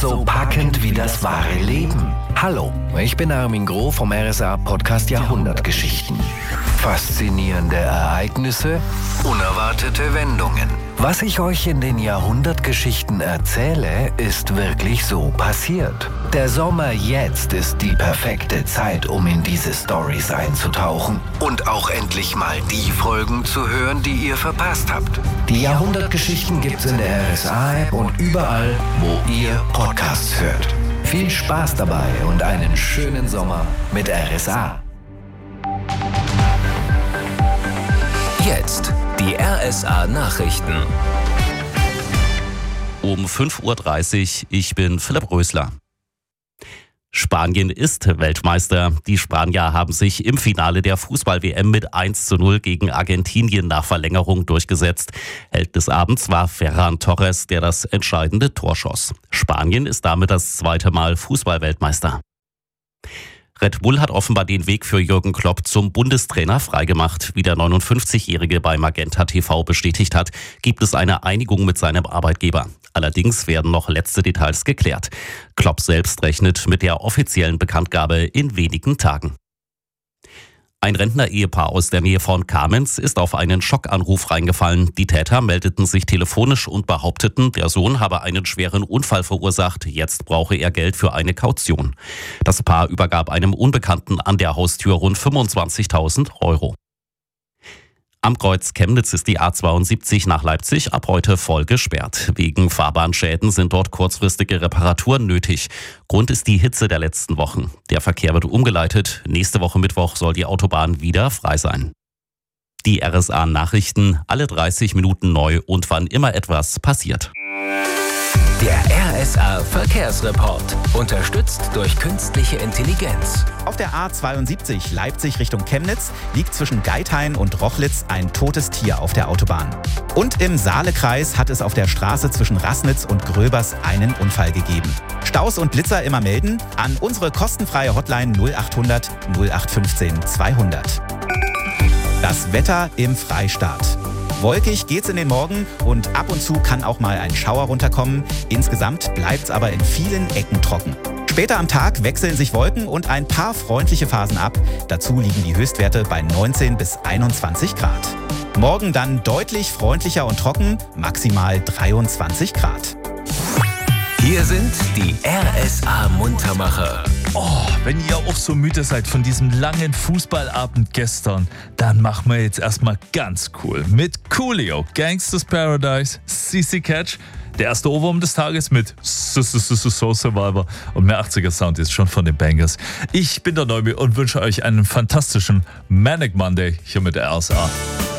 So packend wie das wahre Leben. Hallo, ich bin Armin Groh vom RSA-Podcast Jahrhundertgeschichten. Faszinierende Ereignisse, unerwartete Wendungen. Was ich euch in den Jahrhundertgeschichten erzähle, ist wirklich so passiert. Der Sommer jetzt ist die perfekte Zeit, um in diese Storys einzutauchen und auch endlich mal die Folgen zu hören, die ihr verpasst habt. Die Jahrhundertgeschichten gibt's in der RSA-App und überall, wo ihr Podcasts hört. Viel Spaß dabei und einen schönen Sommer mit RSA. Jetzt die RSA-Nachrichten. Um 5.30 Uhr, ich bin Philipp Rösler. Spanien ist Weltmeister. Die Spanier haben sich im Finale der Fußball-WM mit 1:0 gegen Argentinien nach Verlängerung durchgesetzt. Held des Abends war Ferran Torres, der das entscheidende Tor schoss. Spanien ist damit das zweite Mal Fußball-Weltmeister. Red Bull hat offenbar den Weg für Jürgen Klopp zum Bundestrainer freigemacht. Wie der 59-Jährige bei Magenta TV bestätigt hat, gibt es eine Einigung mit seinem Arbeitgeber. Allerdings werden noch letzte Details geklärt. Klopp selbst rechnet mit der offiziellen Bekanntgabe in wenigen Tagen. Ein Rentner-Ehepaar aus der Nähe von Kamenz ist auf einen Schockanruf reingefallen. Die Täter meldeten sich telefonisch und behaupteten, der Sohn habe einen schweren Unfall verursacht. Jetzt brauche er Geld für eine Kaution. Das Paar übergab einem Unbekannten an der Haustür rund 25.000 €. Am Kreuz Chemnitz ist die A72 nach Leipzig ab heute voll gesperrt. Wegen Fahrbahnschäden sind dort kurzfristige Reparaturen nötig. Grund ist die Hitze der letzten Wochen. Der Verkehr wird umgeleitet. Nächste Woche Mittwoch soll die Autobahn wieder frei sein. Die RSA-Nachrichten, alle 30 Minuten neu und wann immer etwas passiert. Der RSA-Verkehrsreport. Unterstützt durch künstliche Intelligenz. Auf der A72 Leipzig Richtung Chemnitz liegt zwischen Geithain und Rochlitz ein totes Tier auf der Autobahn. Und im Saalekreis hat es auf der Straße zwischen Rassnitz und Gröbers einen Unfall gegeben. Staus und Blitzer immer melden an unsere kostenfreie Hotline 0800 0815 200. Das Wetter im Freistaat. Wolkig geht's in den Morgen und ab und zu kann auch mal ein Schauer runterkommen. Insgesamt bleibt's aber in vielen Ecken trocken. Später am Tag wechseln sich Wolken und ein paar freundliche Phasen ab. Dazu liegen die Höchstwerte bei 19 bis 21 Grad. Morgen dann deutlich freundlicher und trocken, maximal 23 Grad. Hier sind die RSA-Muntermacher. Oh, wenn ihr auch so müde seid von diesem langen Fußballabend gestern, dann machen wir jetzt erstmal ganz cool. Mit Coolio, Gangsters Paradise, CC Catch, der erste Ohrwurm des Tages mit Soul Survivor und mehr 80er Sound ist schon von den Bangers. Ich bin der Neubi und wünsche euch einen fantastischen Manic Monday hier mit der RSA.